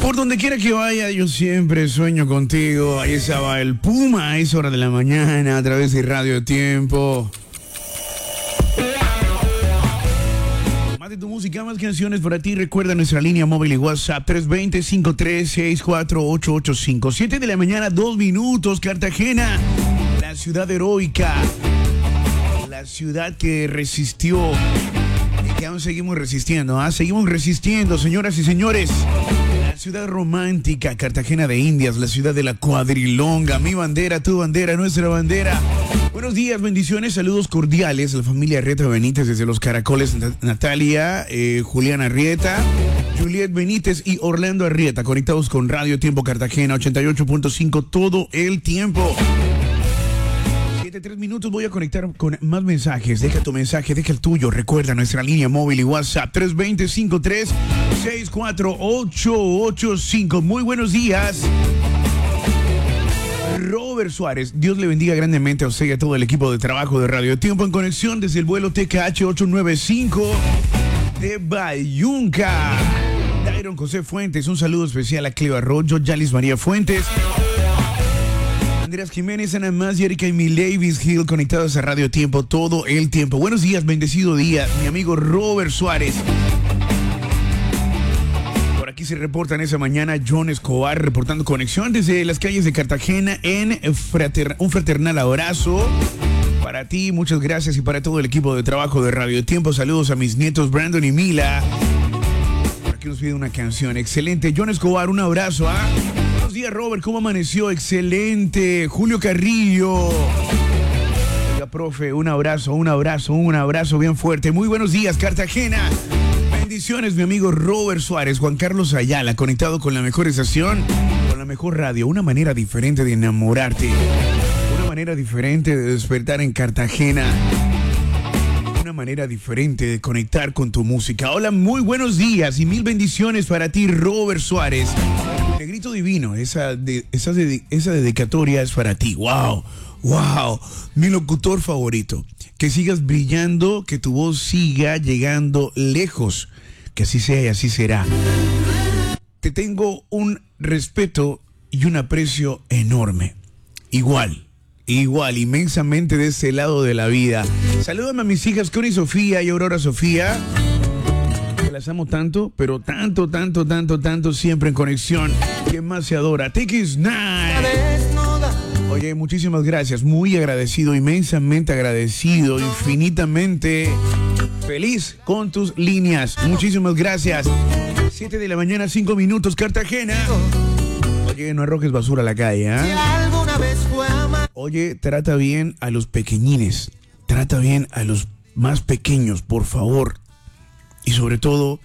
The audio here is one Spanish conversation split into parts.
Por donde quiera que vaya, yo siempre sueño contigo. Ahí estaba el Puma a esa hora de la mañana a través de Radio Tiempo. Más de tu música, más canciones para ti. Recuerda nuestra línea móvil y WhatsApp 320-5364-885. 7 de la mañana, 2 minutos. Cartagena, la ciudad heroica, la ciudad que resistió y que aún seguimos resistiendo. Seguimos resistiendo, señoras y señores. La ciudad romántica, Cartagena de Indias, la ciudad de la cuadrilonga. Mi bandera, tu bandera, nuestra bandera. Buenos días, bendiciones, saludos cordiales a la familia Arrieta Benítez desde Los Caracoles, Natalia, Julián Arrieta, Juliet Benítez y Orlando Arrieta, conectados con Radio Tiempo Cartagena 88.5 todo el tiempo. 7-3 minutos, voy a conectar con más mensajes. Deja tu mensaje, deja el tuyo. Recuerda nuestra línea móvil y WhatsApp 320-53-64885. Muy buenos días. Robert Suárez, Dios le bendiga grandemente a usted y a todo el equipo de trabajo de Radio Tiempo en conexión desde el vuelo TKH 895 de Bayunca. Dairon José Fuentes, un saludo especial a Cleo Arroyo, Yalis María Fuentes, Andrés Jiménez, Ana Más, Erika y Milevis Hill, conectados a Radio Tiempo todo el tiempo. Buenos días, bendecido día, mi amigo Robert Suárez. Aquí se reporta en esa mañana John Escobar reportando conexión desde las calles de Cartagena en un fraternal abrazo para ti, muchas gracias, y para todo el equipo de trabajo de Radio Tiempo. Saludos a mis nietos Brandon y Mila. Por aquí nos pide una canción. Excelente, John Escobar, un abrazo. Buenos días, Robert, ¿cómo amaneció? Excelente. Julio Carrillo. Oiga, profe, un abrazo bien fuerte. Muy buenos días, Cartagena. Bendiciones, mi amigo Robert Suárez. Juan Carlos Ayala, conectado con la mejor estación, con la mejor radio. Una manera diferente de enamorarte, una manera diferente de despertar en Cartagena, una manera diferente de conectar con tu música. Hola, muy buenos días y mil bendiciones para ti, Robert Suárez. Negrito divino, esa dedicatoria es para ti. Wow, mi locutor favorito. Que sigas brillando, que tu voz siga llegando lejos. Que así sea y así será. Te tengo un respeto y un aprecio enorme. Igual, inmensamente de ese lado de la vida. Salúdame a mis hijas Connie Sofía y Aurora Sofía. Que las amo tanto, pero tanto, siempre en conexión. ¿Quién más se adora? Take It Nice. Oye, muchísimas gracias, muy agradecido, inmensamente agradecido, infinitamente feliz con tus líneas. Muchísimas gracias. 7 de la mañana, 5 minutos, Cartagena. Oye, no arrojes basura a la calle, ¿eh? Oye, trata bien a los pequeñines, trata bien a los más pequeños, por favor. Y sobre todo,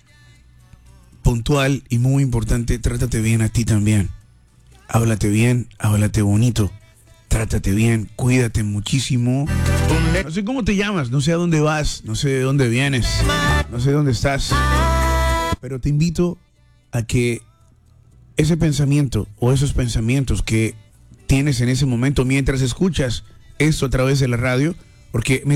puntual y muy importante, trátate bien a ti también. Háblate bien, háblate bonito, trátate bien, cuídate muchísimo. No sé cómo te llamas, no sé a dónde vas, no sé de dónde vienes, no sé dónde estás, pero te invito a que ese pensamiento o esos pensamientos que tienes en ese momento mientras escuchas esto a través de la radio, porque